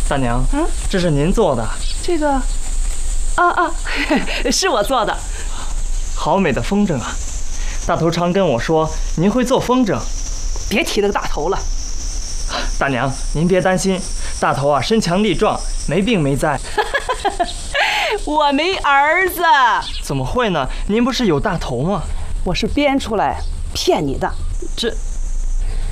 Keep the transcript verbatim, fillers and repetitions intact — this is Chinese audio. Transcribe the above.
大娘，嗯，这是您做的？ 这个，啊啊，是我做的。 好美的风筝啊！大头常跟我说您会做风筝。 别提那个大头了。 大娘，您别担心，大头啊身强力壮，没病没灾。 我没儿子。 怎么会呢？您不是有大头吗？ 我是编出来骗你的。 这